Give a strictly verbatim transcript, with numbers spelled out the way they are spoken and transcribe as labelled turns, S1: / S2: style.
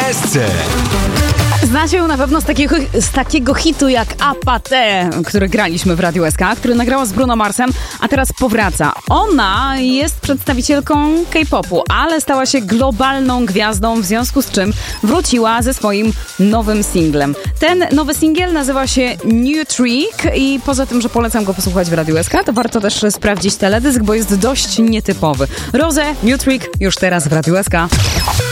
S1: S C.
S2: Znacie ją na pewno z takiego, z takiego hitu jak Apathy, który graliśmy w Radiu S K, który nagrała z Bruno Marsem, a teraz powraca. Ona jest przedstawicielką K-popu, ale stała się globalną gwiazdą, w związku z czym wróciła ze swoim nowym singlem. Ten nowy singiel nazywa się New Trick i poza tym, że polecam go posłuchać w Radiu S K, to warto też sprawdzić teledysk, bo jest dość nietypowy. Rose, New Trick już teraz w Radiu S K.